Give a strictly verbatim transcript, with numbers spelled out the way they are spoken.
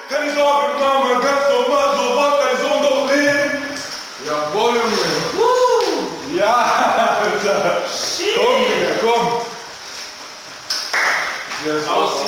Geen zorgen, mama, dat zo maar zo wat en zonder leren. Ja, mooi jongen. Woe! Ja, kom, kom. Yes,